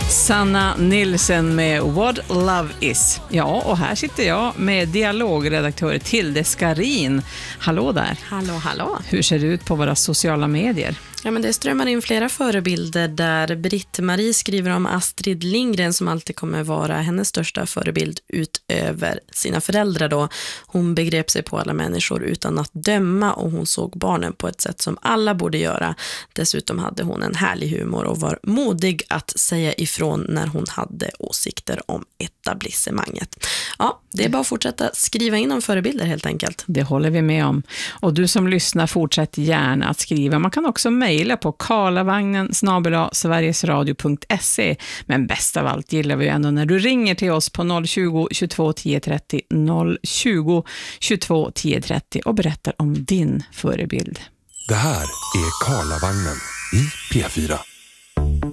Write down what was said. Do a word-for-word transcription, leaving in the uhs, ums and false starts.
Sanna Nilsson med What Love Is. Ja, och här sitter jag med dialogredaktör Tilde Skarin. Hallå där. Hallå, hallå. Hur ser det ut på våra sociala medier? Ja, men det strömmar in flera förebilder där Britt-Marie skriver om Astrid Lindgren som alltid kommer vara hennes största förebild utöver sina föräldrar då. Hon begrep sig på alla människor utan att döma och hon såg barnen på ett sätt som alla borde göra. Dessutom hade hon en härlig humor och var modig att säga ifrån när hon hade åsikter om etablissemanget. Ja, det är bara att fortsätta skriva in om förebilder helt enkelt. Det håller vi med om. Och du som lyssnar, fortsätt gärna att skriva. Man kan också mejla på karlavagnen snabel-a sverigesradio punkt se. Men bäst av allt gillar vi ändå när du ringer till oss på noll tjugo, tjugotvå, tio trettio, noll tjugo, tjugotvå, tio trettio och berättar om din förebild. Det här är Karlavagnen i P fyra.